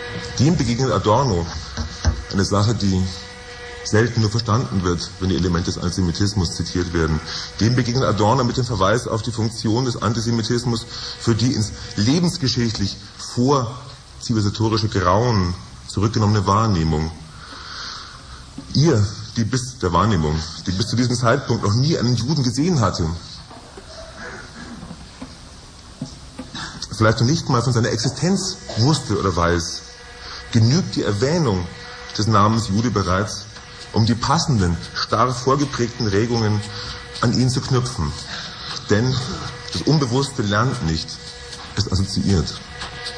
Dem begegnet Adorno, eine Sache, die selten nur verstanden wird, wenn die Elemente des Antisemitismus zitiert werden. Dem begegnet Adorno mit dem Verweis auf die Funktion des Antisemitismus für die ins lebensgeschichtlich vorzivilisatorische Grauen zurückgenommene Wahrnehmung. Ihr, die bis zu diesem Zeitpunkt noch nie einen Juden gesehen hatte, vielleicht noch nicht mal von seiner Existenz wusste oder weiß, genügt die Erwähnung des Namens Jude bereits, um die passenden, starr vorgeprägten Regungen an ihn zu knüpfen. Denn das Unbewusste lernt nicht, es assoziiert.